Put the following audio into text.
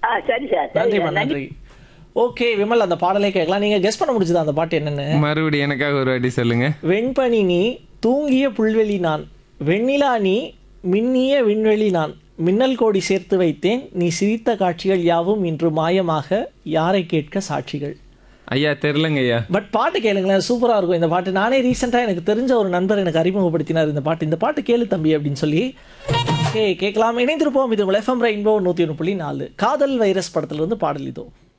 சரி சார், சரி நன்றிம்மா சார், நன்றி. நன்றி. ஓகே விமல், அந்த பாடலே கேட்கலாம். நீங்க கெஸ் பண்ண முடிஞ்சதா அந்த பாட்டு என்னன்னு? மறுபடியும் எனக்காக ஒரு வாட்டி சொல்லுங்க. வெண்பனி நீ தூங்கிய புல்வெளி நான், வெண்ணிலா நீ மின்னிய விண்வெளி நான், மின்னல் கோடி சேர்த்து வைத்தேன் நீ சிரித்த காட்சிகள் யாவும் இன்று மாயமாக யாரை கேட்க சாட்சிகள். ஐயா தெரிலங்க ஐயா. பட் பாட்டு கேளுங்களேன், சூப்பராக இருக்கும் இந்த பாட்டு. நானே ரீசெண்டாக எனக்கு தெரிஞ்ச ஒரு நண்பர் எனக்கு அறிமுகப்படுத்தினார் இந்த பாட்டு கேளு தம்பி அப்படின்னு சொல்லி. கேட்கலாம். இணைந்திருப்போம். இது உங்கள் FM ரெயின்போ 101.4 காதல் வைரஸ் படத்துல இருந்து பாடல் இதோ.